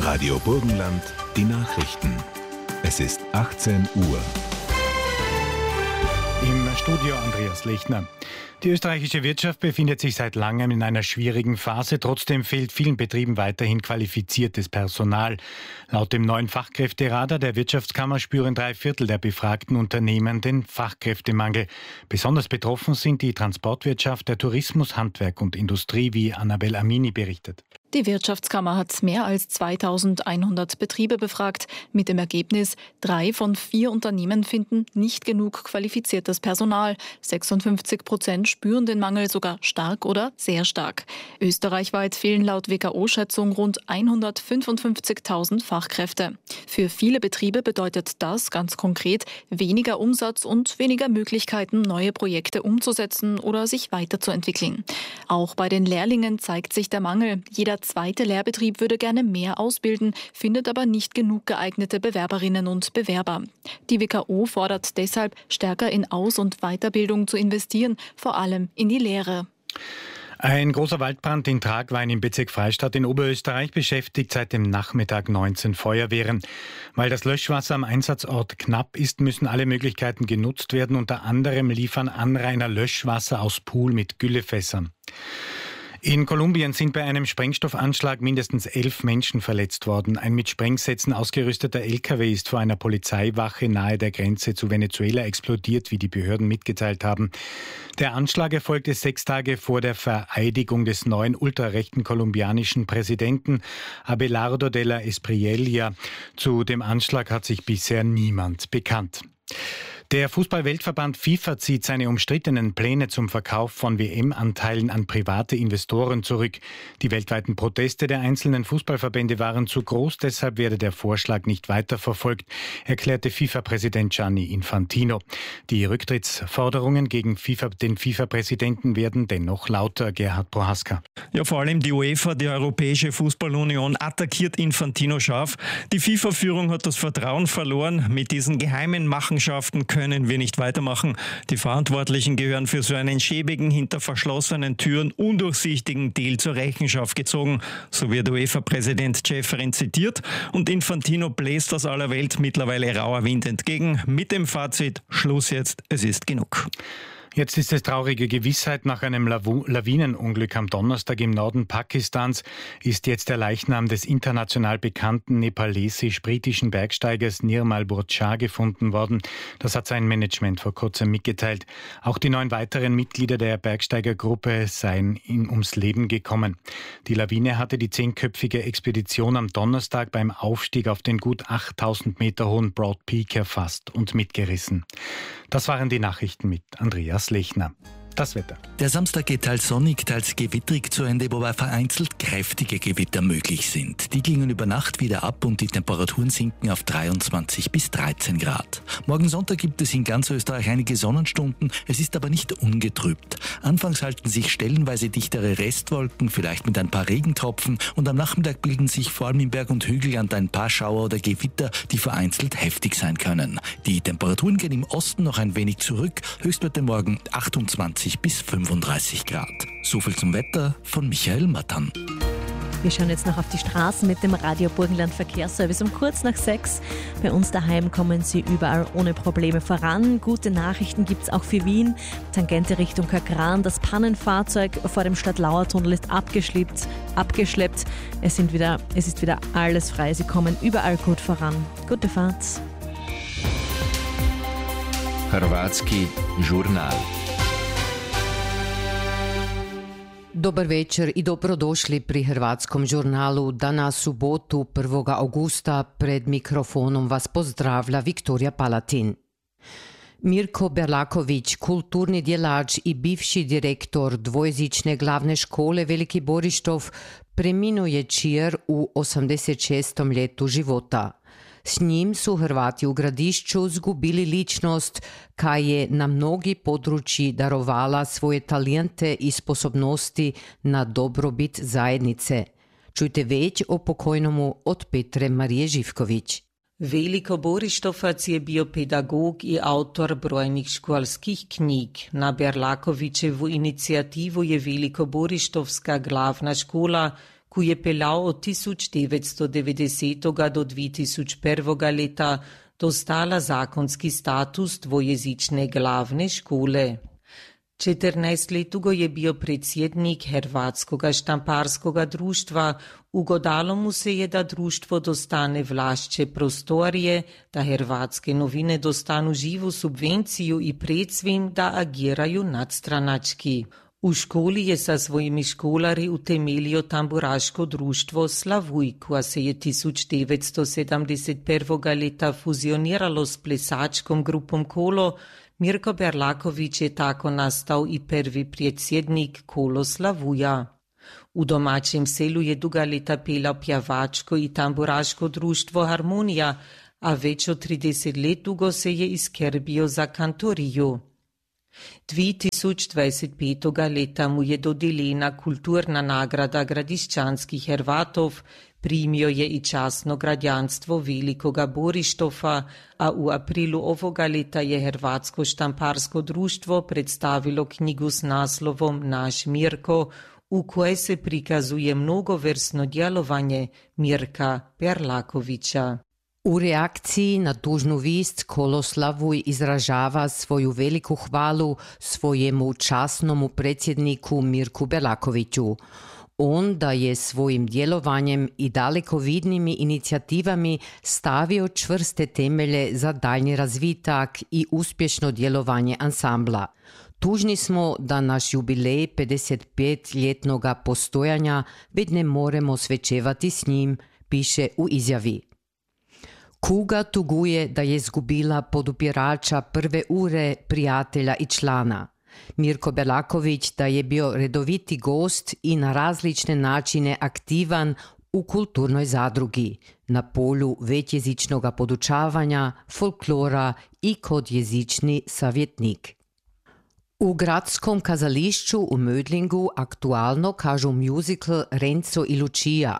Radio Burgenland, die Nachrichten. Es ist 18 Uhr. Im Studio Andreas Lechner. Die österreichische Wirtschaft befindet sich seit langem in einer schwierigen Phase. Trotzdem fehlt vielen Betrieben weiterhin qualifiziertes Personal. Laut dem neuen Fachkräfteradar der Wirtschaftskammer spüren 3/4 der befragten Unternehmen den Fachkräftemangel. Besonders betroffen sind die Transportwirtschaft, der Tourismus, Handwerk und Industrie, wie Annabel Amini berichtet. Die Wirtschaftskammer hat mehr als 2100 Betriebe befragt. Mit dem Ergebnis, 3 von 4 Unternehmen finden nicht genug qualifiziertes Personal. 56% spüren den Mangel sogar stark oder sehr stark. Österreichweit fehlen laut WKO-Schätzung rund 155.000 Fachkräfte. Für viele Betriebe bedeutet das ganz konkret weniger Umsatz und weniger Möglichkeiten, neue Projekte umzusetzen oder sich weiterzuentwickeln. Auch bei den Lehrlingen zeigt sich der Mangel. Jeder zweite Lehrbetrieb würde gerne mehr ausbilden, findet aber nicht genug geeignete Bewerberinnen und Bewerber. Die WKO fordert deshalb, stärker in Aus- und Weiterbildung zu investieren, vor allem in die Lehre. Ein großer Waldbrand in Tragwein im Bezirk Freistadt in Oberösterreich beschäftigt seit dem Nachmittag 19 Feuerwehren. Weil das Löschwasser am Einsatzort knapp ist, müssen alle Möglichkeiten genutzt werden. Unter anderem liefern Anrainer Löschwasser aus Pool mit Güllefässern. In Kolumbien sind bei einem Sprengstoffanschlag mindestens 11 Menschen verletzt worden. Ein mit Sprengsätzen ausgerüsteter LKW ist vor einer Polizeiwache nahe der Grenze zu Venezuela explodiert, wie die Behörden mitgeteilt haben. Der Anschlag erfolgte 6 Tage vor der Vereidigung des neuen ultrarechten kolumbianischen Präsidenten Abelardo de la Espriella. Zu dem Anschlag hat sich bisher niemand bekannt. Der Fußball-Weltverband FIFA zieht seine umstrittenen Pläne zum Verkauf von WM-Anteilen an private Investoren zurück. Die weltweiten Proteste der einzelnen Fußballverbände waren zu groß, deshalb werde der Vorschlag nicht weiterverfolgt, erklärte FIFA-Präsident Gianni Infantino. Die Rücktrittsforderungen gegen den FIFA-Präsidenten werden dennoch lauter. Gerhard Prohaska. Ja, vor allem die UEFA, die Europäische Fußballunion, attackiert Infantino scharf. Die FIFA-Führung hat das Vertrauen verloren. Mit diesen geheimen Machenschaften können wir nicht weitermachen. Die Verantwortlichen gehören für so einen schäbigen, hinter verschlossenen Türen undurchsichtigen Deal zur Rechenschaft gezogen. So wird UEFA-Präsident Ceferin zitiert und Infantino bläst aus aller Welt mittlerweile rauer Wind entgegen. Mit dem Fazit: Schluss jetzt, es ist genug. Jetzt ist es traurige Gewissheit. Nach einem Lawinenunglück am Donnerstag im Norden Pakistans ist jetzt der Leichnam des international bekannten nepalesisch-britischen Bergsteigers Nirmal Burdshah gefunden worden. Das hat sein Management vor kurzem mitgeteilt. Auch die 9 weiteren Mitglieder der Bergsteigergruppe seien ums Leben gekommen. Die Lawine hatte die 10-köpfige Expedition am Donnerstag beim Aufstieg auf den gut 8000 Meter hohen Broad Peak erfasst und mitgerissen. Das waren die Nachrichten mit Andreas Lechner. Das Wetter. Der Samstag geht teils sonnig, teils gewittrig zu Ende, wobei vereinzelt kräftige Gewitter möglich sind. Die klingen über Nacht wieder ab und die Temperaturen sinken auf 23 bis 13 Grad. Morgen Sonntag gibt es in ganz Österreich einige Sonnenstunden, es ist aber nicht ungetrübt. Anfangs halten sich stellenweise dichtere Restwolken, vielleicht mit ein paar Regentropfen, und am Nachmittag bilden sich vor allem im Berg- und Hügelland ein paar Schauer oder Gewitter, die vereinzelt heftig sein können. Die Temperaturen gehen im Osten noch ein wenig zurück, Höchstwerte morgen 28 bis 35 Grad. So viel zum Wetter von Michael Mattern. Wir schauen jetzt noch auf die Straßen mit dem Radio Burgenland Verkehrsservice um kurz nach 6. Bei uns daheim kommen Sie überall ohne Probleme voran. Gute Nachrichten gibt es auch für Wien. Tangente Richtung Kakran. Das Pannenfahrzeug vor dem Stadtlauertunnel ist abgeschleppt. Es ist wieder alles frei. Sie kommen überall gut voran. Gute Fahrt. Hrvatski žurnal. Dobar večer I dobrodošli pri Hrvatskom žurnalu. Danas subotu 1. augusta pred mikrofonom vas pozdravlja Viktorija Palatin. Mirko Berlaković, kulturni djelač I bivši direktor dvojezične glavne škole Veliki Borištov, preminuo je včeraj u 86. ljetu života. S njim su Hrvati u Gradišću zgubili ličnost, koja je na mnogi područji darovala svoje talente I sposobnosti na dobrobit zajednice. Čujte već o pokojnomu od Petre Marije Živković. Veliko Borištovac je bio pedagog I autor brojnih školskih knjig. Na Berlakovićevu inicijativu je Veliko Borištovska glavna škola ki je peljal od 1990 do 2001 leta, dostala zakonski status dvojezične glavne škole. 14 let dugo je bio predsjednik Hrvatskoga štamparskoga društva, ugodalo mu se je da društvo dostane vlašće prostorije, da hrvatske novine dostanu živu subvenciju i predsvim da agiraju nadstranački. U školi je sa svojimi školari utemeljio tamburaško društvo Slavuj, koja se je 1971. leta fuzioniralo s plesačkom grupom Kolo. Mirko Berlaković je tako nastao i prvi predsjednik Kolo Slavuja. U domačem selu je duga leta pela pjavačko i tamburaško društvo Harmonija, a već od 30 let dugo se je iskrbio za kantoriju. 2025. leta mu je dodeljena kulturna nagrada gradiščanskih Hrvatov, primio je i časno građanstvo Velikoga Borištofa, a u aprilu ovoga leta je Hrvatsko štamparsko društvo predstavilo knjigu s naslovom Naš Mirko, u kojoj se prikazuje mnogoversno djelovanje Mirka Berlakovića. U reakciji na tužnu vist Kolo Slavuj izražava svoju veliku hvalu svojemu časnomu predsjedniku Mirku Berlakoviću. On da je svojim djelovanjem i dalekovidnim inicijativami stavio čvrste temelje za daljnji razvitak i uspješno djelovanje ansambla. Tužni smo da naš jubilej 55-ljetnoga postojanja već ne moremo svečevati s njim, piše u izjavi. Kuga tuguje da je izgubila podupirača prve ure, prijatelja i člana. Mirko Berlaković da je bio redoviti gost i na različne načine aktivan u kulturnoj zadrugi, na polju većjezičnog podučavanja, folklora i kod jezični savjetnik. U gradskom kazališću u Mödlingu aktualno kažu musical Renzo i Lucia,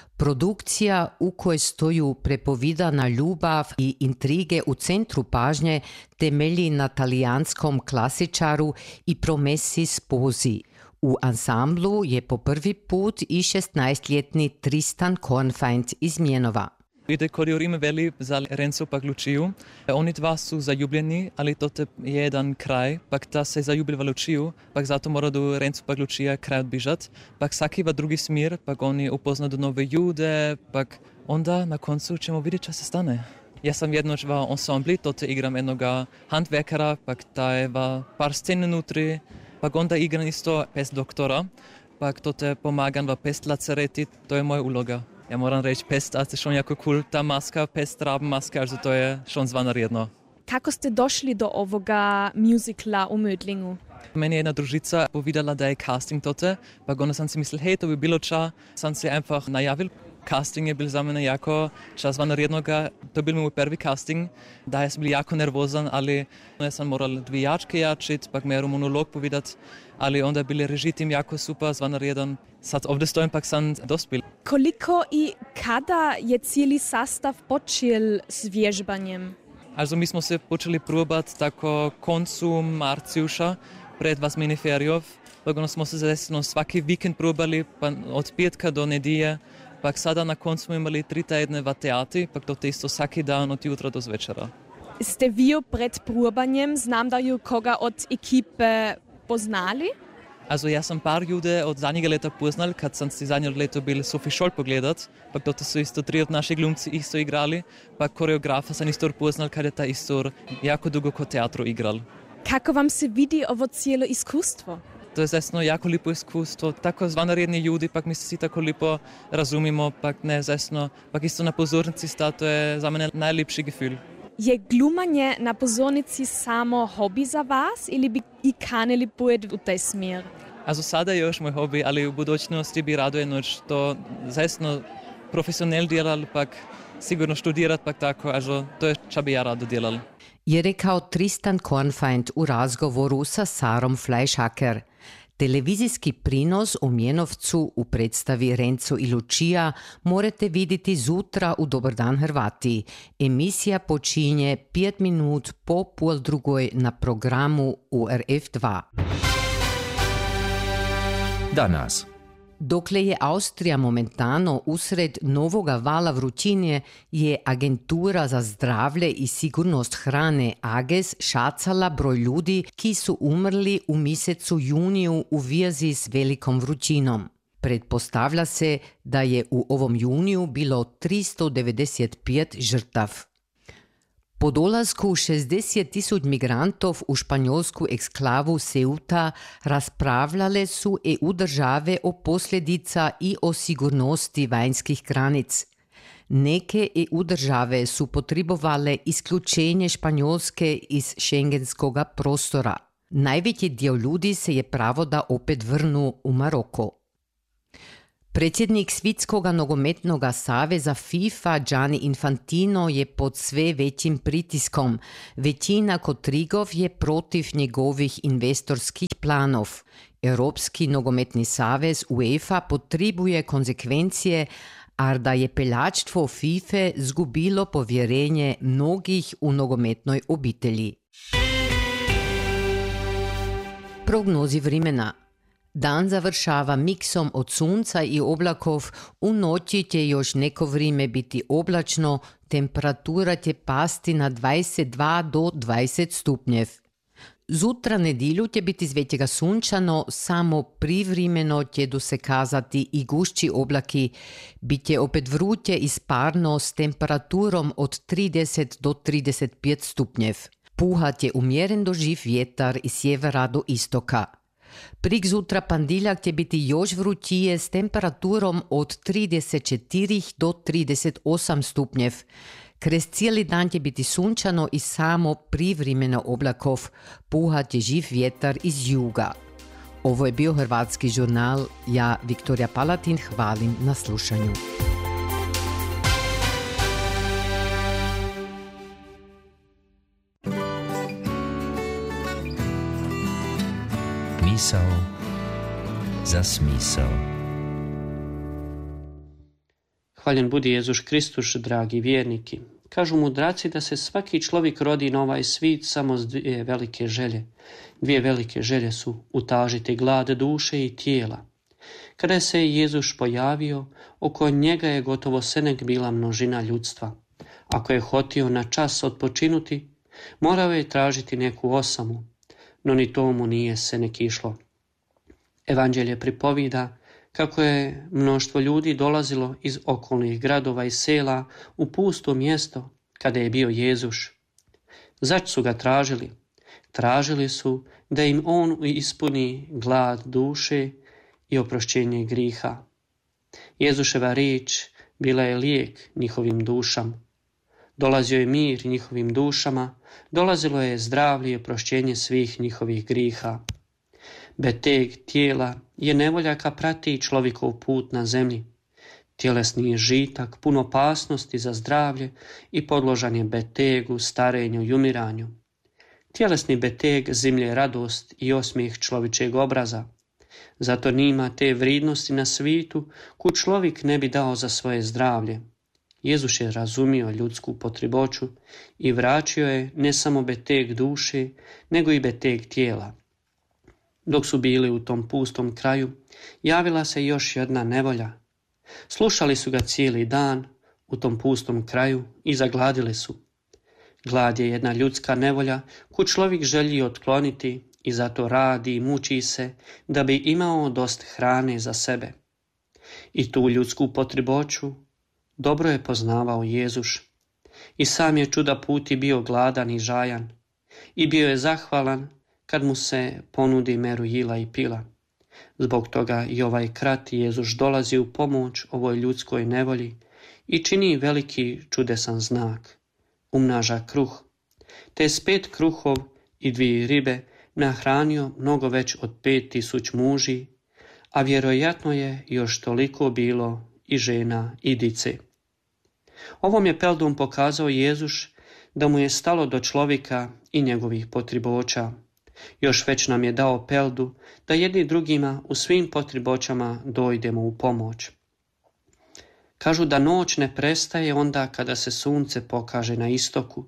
produkcija u kojoj stoju prepovidana ljubav i intrige u centru pažnje temelji na talijanskom klasičaru i promesi spozi. U ansamblu je po prvi put i 16-ljetni Tristan Kornfeind iz Mjenova. Korio ime veli za Renzo pak Luciju. Oni dva su zaljubljeni, ali to je jedan kraj. Pak ta se zaljubljiva Luciju, pak zato mora do Renzo pak Lucija kraj odbižat. Pak sakiva drugi smir, pak oni upoznaju nove ljude, pak onda na koncu ćemo vidjeti čo se stane. Ja sam jednoč v ensembli, to igram jednoga handwerkera, pak ta je par scen nutri, pak onda igram isto pest doktora, pak to te pomagam v pest lacereti, to je moja uloga. Ja moram reći, pest, a to je šon jako cool, ta maska, pest rab maska, also to je šon zvanarjedno. Kako ste došli do ovoga muzikla u Mödlingu? Meni je jedna družica povedala, da je casting tote, pa onda sam si mislil, hej, to bi bilo ča, sam se einfach najavil. Casting je bil za mene jako čas vanarjednoga, to je bil moj prvi casting, da je sam bil jako nervozan, ali ja sam moral dvije jačke jačit, pak me monolog povedat, ali onda je bil režij tim jako super, zvanarjedan. Sad ovdje stojim, pak sam dospil. Koliko i kada je cijeli sastav počel s vježbanjem? Also mi smo se počeli probat tako koncu marciuša, pred vasmini ferijov. Onda smo se zavisno svaki vikend probali, pa od petka do nedjelje. Pak sada na koncu smo imali 3 tjedne v teatri, pak to isto svaki dan od jutra do zvečera. Ste vi pred probanjem, znam da ju koga od ekipe poznali? Also ja sam par ljude od zadnjega leta poznal, kad sam si zadnje leto bil Sophie Scholl pogledat, pak to su isto 3 od naših glumci isto igrali, pak koreografa sam isto poznal, kad je ta isto jako dugo kod teatru igral. Kako vam se vidi ovo cijelo iskustvo? To je zaistno jako lipo iskustvo, tako zvanarjedni ljudi, pak mi se si tako lipo razumimo, pak ne zaistno, pak isto na pozornici sta, to je za mene najlepši gefühl. Je glumanje na pozornici samo hobi za vas ili bi i kanili pojeti u taj smjer? Also sada je još moj hobi, ali u budućnosti bi rado jednoć to zaistno profesionalno djelal, pak sigurno študirat, pak tako, also to je čo bi ja rado djelal. Je rekao Tristan Kornfeind u razgovoru sa Sarom Fleischhacker. Televizijski prinos u Mjenovcu u predstavi Renzo i Lucia morate vidjeti zutra u Dobar dan Hrvati. Emisija počinje 5 minut po 1:30 na programu URF2. Danas. Dokle je Austrija momentano usred novoga vala vrućine, je Agentura za zdravlje i sigurnost hrane AGES šacala broj ljudi ki su umrli u mjesecu juniju u vezi s velikom vrućinom. Pretpostavlja se da je u ovom juniju bilo 395 žrtav. Po dolasku 60.000 migrantov u španjolsku eksklavu Ceuta raspravljale su EU države o posljedica i o sigurnosti vanjskih granic. Neke EU države su potrebovale isključenje Španjolske iz šengenskoga prostora. Najveći dio ljudi se je pravo da opet vrnu u Maroko. Predsjednik Svjetskoga nogometnog saveza FIFA Gianni Infantino je pod sve većim pritiskom. Većina kotrigov je protiv njegovih investorskih planov. Europski nogometni savez UEFA potrebuje konsekvencije, a da je peljačstvo FIFA zgubilo povjerenje mnogih u nogometnoj obitelji. Prognozi vremena. Dan završava miksom od sunca i oblakov, u noći će još neko vrijeme biti oblačno, temperatura će pasti na 22 do 20 stupnjev. Zutra nedjelju će biti zvećega sunčano, samo privremeno će dosekazati i gušći oblaki, bit će opet vruće i sparno s temperaturom od 30 do 35 stupnjev. Puhat je umjeren doživ vjetar iz sjevera do istoka. Prik zutra pandiljak će biti još vrućije s temperaturom od 34 do 38 stupnjev. Krez cijeli dan će biti sunčano i samo privremeno oblakov, puhat će živ vjetar iz juga. Ovo je bio Hrvatski žurnal, ja Viktorija Palatin hvalim na slušanju. Misao za smisao. Hvaljen budi Jezus Kristus, dragi vjerniki. Kažu mudraci da se svaki čovjek rodi na ovaj svit samo s dvije velike želje. Dvije velike želje su utažiti glad duše i tijela. Kada se je Jezus pojavio, oko njega je gotovo senek bila množina ljudstva. Ako je hotio na čas odpočinuti, morao je tražiti neku osamu, no ni tomu nije senek išlo. Evanđelje pripovida kako je mnoštvo ljudi dolazilo iz okolnih gradova i sela u pusto mjesto kada je bio Jezus. Zač su ga tražili? Tražili su da im on ispuni glad duše i oprošćenje griha. Jezuševa riječ bila je lijek njihovim dušama. Dolazio je mir njihovim dušama, dolazilo je zdravlje i oprošćenje svih njihovih griha. Beteg tijela je nevolja ka prati čovjekov put na zemlji. Tjelesni je žitak, pun opasnosti za zdravlje i podložan je betegu, starenju i umiranju. Tjelesni beteg zimlje radost i osmijeh čovječeg obraza. Zato nima te vridnosti na svitu koju čovjek ne bi dao za svoje zdravlje. Jezus je razumio ljudsku potreboću i vraćio je ne samo beteg duše, nego i beteg tijela. Dok su bili u tom pustom kraju, javila se još jedna nevolja. Slušali su ga cijeli dan u tom pustom kraju i zagladili su. Glad je jedna ljudska nevolja koju čovjek želi otkloniti i zato radi i muči se da bi imao dosta hrane za sebe. I tu ljudsku potreboću dobro je poznavao Jezus. I sam je čuda puti bio gladan i žajan. I bio je zahvalan kad mu se ponudi meru jila i pila. Zbog toga i ovaj krat Jezus dolazi u pomoć ovoj ljudskoj nevolji i čini veliki čudesan znak. Umnaža kruh, te s 5 kruhov i 2 ribe nahranio mnogo već od 5000 muži, a vjerojatno je još toliko bilo i žena i dice. Ovom je peldom pokazao Jezus da mu je stalo do čovjeka i njegovih potreboća. Još već nam je dao peldu da jedni drugima u svim potreboćama dojdemo u pomoć. Kažu da noć ne prestaje onda kada se sunce pokaže na istoku,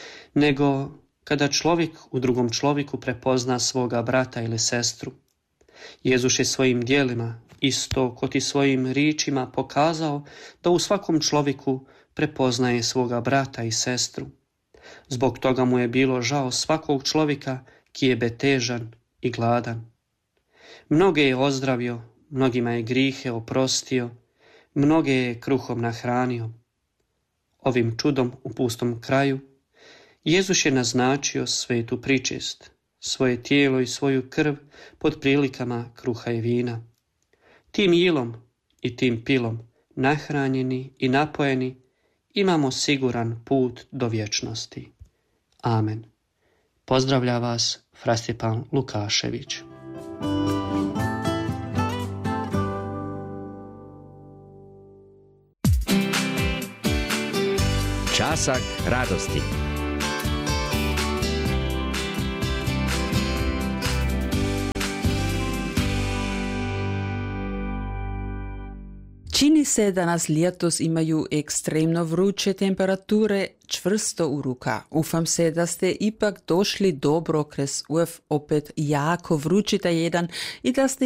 nego kada čovjek u drugom čovjeku prepozna svoga brata ili sestru. Jezus je svojim dijelima, isto kot i svojim ričima, pokazao da u svakom čovjeku prepoznaje svoga brata i sestru. Zbog toga mu je bilo žao svakog čovjeka ki je betežan i gladan. Mnoge je ozdravio, mnogima je grihe oprostio, mnoge je kruhom nahranio. Ovim čudom u pustom kraju Jezus je naznačio svetu pričest, svoje tijelo i svoju krv pod prilikama kruha i vina. Tim jilom i tim pilom, nahranjeni i napojeni, imamo siguran put do vječnosti. Amen. Pozdravlja vas fra Stjepan Lukašević. Časak radosti. Čini se da nas letos imaju ekstremno vruće temperature čvrsto u ruka. Ufam se da ste ipak došli dobro kroz opet jako vrući jedan i da ste